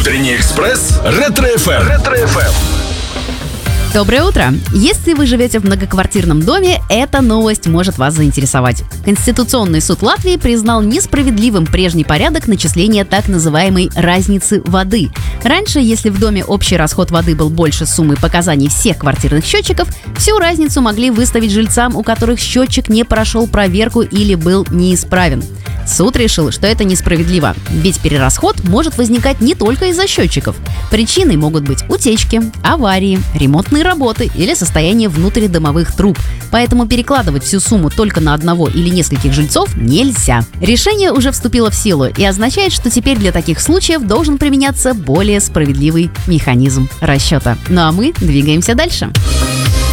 Утренний экспресс Ретро-ФМ. Доброе утро! Если вы живете в многоквартирном доме, эта новость может вас заинтересовать. Конституционный суд Латвии признал несправедливым прежний порядок начисления так называемой разницы воды. Раньше, если в доме общий расход воды был больше суммы показаний всех квартирных счетчиков, всю разницу могли выставить жильцам, у которых счетчик не прошел проверку или был неисправен. Суд решил, что это несправедливо, ведь перерасход может возникать не только из-за счетчиков. Причиной могут быть утечки, аварии, ремонтные работы или состояние внутридомовых труб. Поэтому перекладывать всю сумму только на одного или нескольких жильцов нельзя. Решение уже вступило в силу и означает, что теперь для таких случаев должен применяться более справедливый механизм расчета. Ну а мы двигаемся дальше.